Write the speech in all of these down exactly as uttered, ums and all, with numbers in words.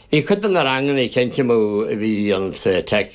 Í chudan ar angan é cinnte mó bhí an tech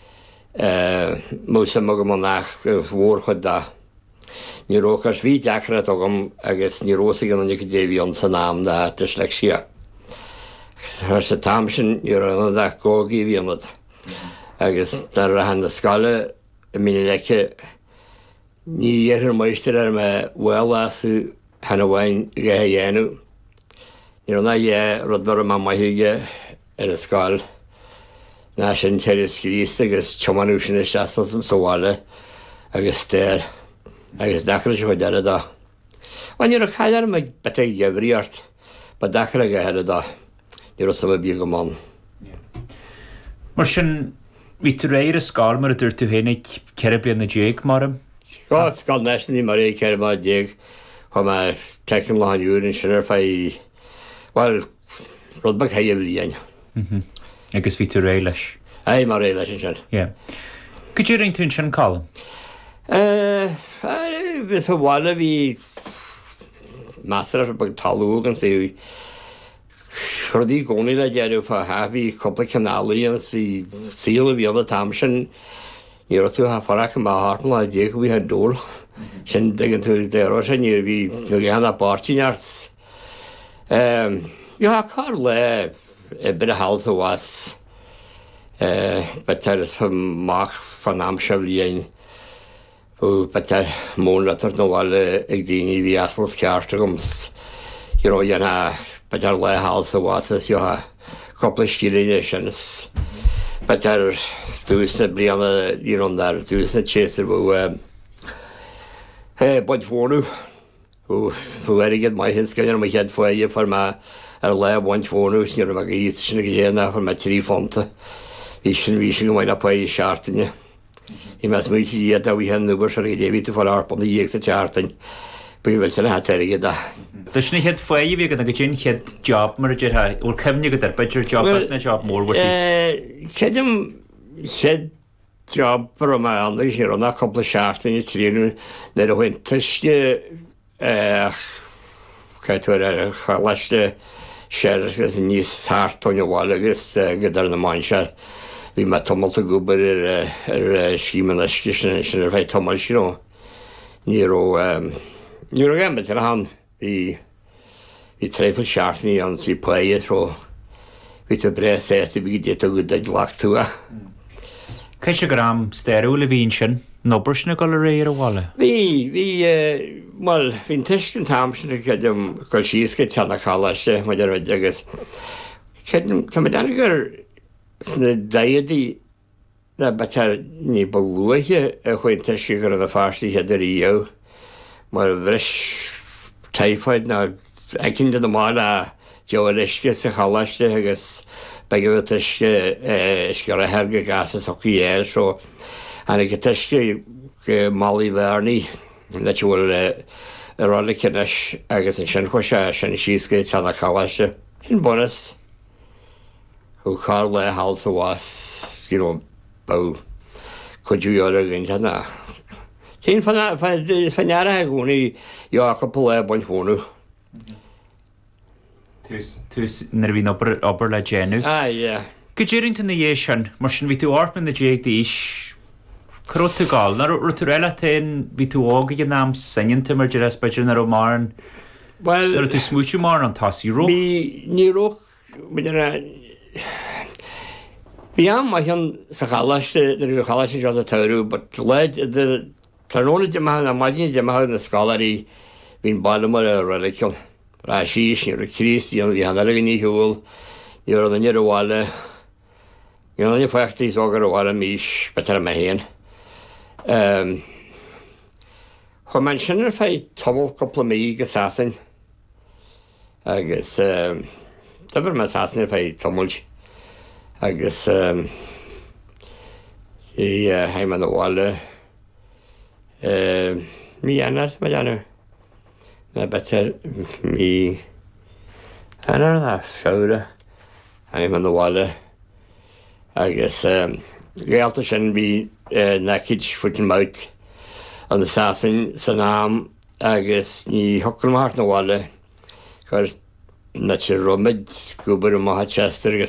mó sa mo go nach bhór chud da. Ní róchas bhí deachra agam agus ní rósa gan an déhí an san náam da dyslexia. Thar sa tamsin ní ran da gógi bhí anad. Agus dar a han na scala mí leice ní dhéar meistear ar me bhfuil hana bhain ga dhéanú. Ní ran é rudar am maithige ar a scáil. Ná sin teir scríiste agus chomanú sin is seaastal sa bháile agus stéir agus dachar se chuid ar da. Bhain ar a chailear me bete gheabhríart ba dachar a gahead da. Ní ro sama bí go man. Mar sin bhí tú réir a scáil mar a dúir tú hénig ceir blian na déag marim? Gá scáil neisnaí mar é ceir má déag chu me tecin láin úrin sin ar fai well rud bag heamh líon. Agus bhí tú ré leis? É mar ré leis sin. Go dtí ring tún sin cálam? Bhís a bháile bhí measar bag talúgan bhí chudí gcónaí le dearú fá hahí coppla canálaí agus bhí síl a bhí an tam sin ní tú ha farach má hartman a déag bhí an dúr sin dagan tú déró sin ní bhí nu hana bartíneart. Jo ha cá le e bit a hals a was bet er mach fan amsef líon bet er mónlatar nó bhile ag daoine bhí aslas ceartagums dhéana bet er le hals a was jo ha coppla stíide sin bet er dúsna blianana díon dar dúsna chéar bh bud fórnú fu erigad mai hinscail mai head foiie for me ar le bhaint fórnús ní a hí sinna go dhéana for me trí fonta. Bhí sin bhí sin go mhaine pa í seaartaine. Í mes mu iad a bhí hen nuair se déhí tú far arpan dhéag sa teartain. Bu bhfuil sinna hat erige da. Tá sinna head foiie bhí go gin head job mar a dthe úr cemne go ar beidir job na job mór bhí. Ceidim head job par me anna sé anna coppla seaartaine tríú na a bhain tuisce caiitúir ar chalaiste séir agus níos thártóine bháil agus go dar na máinsear. Bhí me tomalta gobar ar scíman leisce sin ar bheith tomal sin ní ní gamba ar han hí hí tréfa seaartnaí an bhí plaide tro hí tú bre sésta bhí dé go deid lechtúa. Cé se gram stéirú le bhín sin nó brisna go le réir a bháile? Bhí hí mal hín tuiscin tamsin chum go síosca tena chálaiste mu ar agus tá dana gur sna daiadí na betar ní bolúithe a chuin tuisce gur a fástaí heidir ío mar bhris taifáid na ecinn de mála deorisce sa chálaiste agus begur tuisce isgur a herga gas a socí éir so ana go tuisce málaí bharnaí le bhfuil rála cinnis agus an sin chuise sin síosca tena chálaiste. Sin bunas chu cá le hals a was ba chuidú ar a gintena. Tín fannearathe gúnaí Jacob le baint fónú. Tús nar bhín obair le déanú? Go dtíirnta na dhé sin mar sin bhí tú orpan na déag díos Crú tú gáil, na ru tú réile taon bhí tú ága an nám sainta mar de respeidir na rómáin ar tú smúteú mar an tasí ró? Ní ró Bhí am mai an sa chalaiste na chalaiste seo a tairú, but leid tarróna deachchan na maidine deachchan na scalaí hín bailmar a religion. Rá síos ní Christí an bhí an eile ní hiúil ní ar an níar bháile ní an feachtaí ógar bháile míis be tar me héan. Chu man sin ar fé tomul coppla mí go sasan agus dabar me sasan ar fé tomult agus í haim an bháile mí anar me anar na betar mí anar na feura haim an bháile agus réalta sin bhí naciid fuitin maut an sasan san náam agus ní hocail mar na bháile chuir na sé romid gobar a maithe Chester agus